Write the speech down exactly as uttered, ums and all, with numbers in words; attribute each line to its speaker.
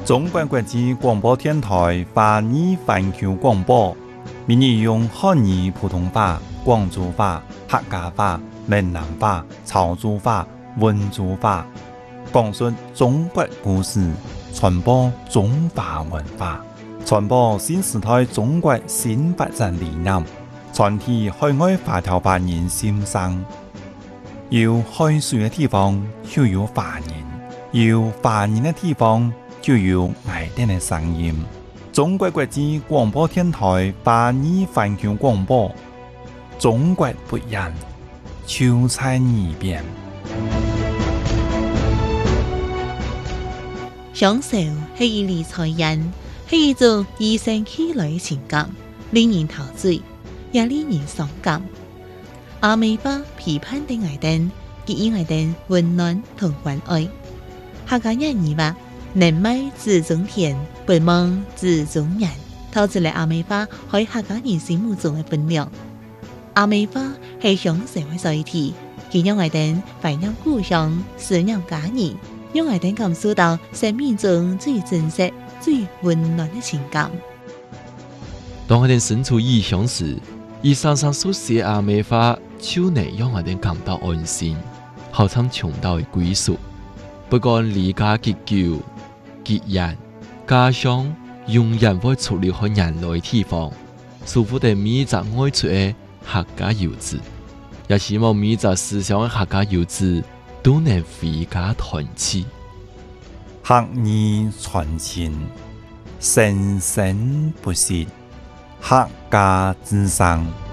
Speaker 1: 中国国际广播电台华语环球广播，每日用汉语普通话、广州话、客家话、闽南话、潮州话、温州话，讲述中国故事，传播中华文化，传播新时代中国新发展理念，传递海外华侨华人心声。有海水的地方就有华人，有华人的地方就有爱丁的声音。中国国际广播电台华语环球广播，中国不一样，就在耳边。
Speaker 2: 享受是一理财人，是一种与生俱來嘅情感，令人陶醉，也令人傷感。阿美巴批判的愛丁，給予愛丁溫暖同關愛。客家人語話：人美自中田，不忙自中人。透出嚟阿美巴喺客家人心目中嘅分量。阿美巴係享受嘅載體，佢讓愛丁懷念故鄉，思念家人。讓愛丁感受到生命中最真實、最溫暖的情感。
Speaker 3: 當愛丁身處異鄉時，伊常常所寫阿美話，就能讓愛丁感到安心，好像尋到嘅歸屬。不管離家結久、結緣、家鄉，永遠會出離開人類地方，舒服地每一隻愛出嘅客家遊子，也希望每一隻思鄉嘅客家遊子都能回家團聚，
Speaker 1: 客語傳情，生生不息，客家之聲。